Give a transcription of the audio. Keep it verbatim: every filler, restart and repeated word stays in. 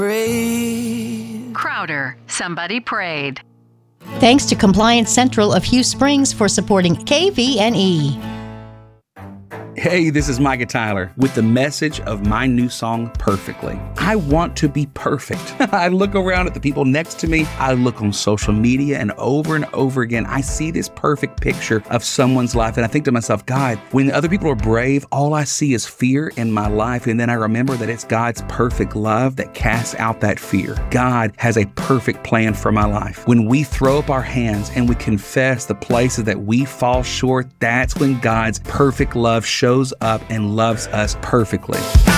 Breathe. Crowder, Somebody Prayed. Thanks to Compliance Central of Hugh Springs for supporting K V N E. Hey, this is Micah Tyler with the message of my new song, Perfectly. I want to be perfect. I look around at the people next to me. I look on social media, and over and over again, I see this perfect picture of someone's life. And I think to myself, God, when other people are brave, all I see is fear in my life. And then I remember that it's God's perfect love that casts out that fear. God has a perfect plan for my life. When we throw up our hands and we confess the places that we fall short, that's when God's perfect love shows up and loves us perfectly.